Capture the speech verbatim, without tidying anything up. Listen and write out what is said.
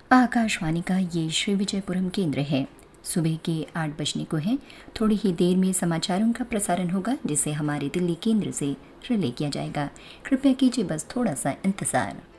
आकाशवाणी का ये श्री विजयपुरम केंद्र है। सुबह के आठ बजने को है। थोड़ी ही देर में समाचारों का प्रसारण होगा, जिसे हमारे दिल्ली केंद्र से रिले किया जाएगा। कृपया कीजिए बस थोड़ा सा इंतज़ार।